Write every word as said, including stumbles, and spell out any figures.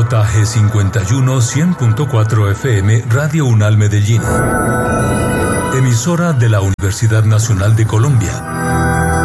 J G cincuenta y uno cien punto cuatro F M Radio UNAL Medellín. Emisora de la Universidad Nacional de Colombia.